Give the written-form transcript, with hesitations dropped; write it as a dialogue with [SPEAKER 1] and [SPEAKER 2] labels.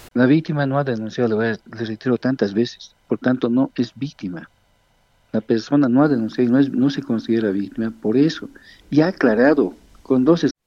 [SPEAKER 1] La víctima no ha denunciado, le reitero tantas veces, por tanto no es víctima. La persona no ha denunciado y no se considera víctima por eso. Y ha aclarado con dos